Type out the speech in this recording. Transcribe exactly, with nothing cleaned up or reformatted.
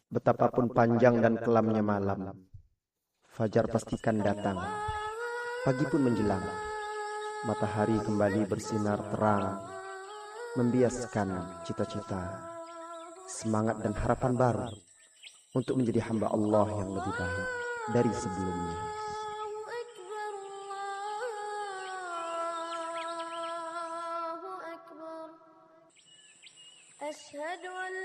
Betapapun panjang dan kelamnya malam, fajar pastikan datang. Pagi pun menjelang, matahari kembali bersinar terang, membiaskan cita-cita, semangat dan harapan baru untuk menjadi hamba Allah yang lebih baik dari sebelumnya. أشهد أن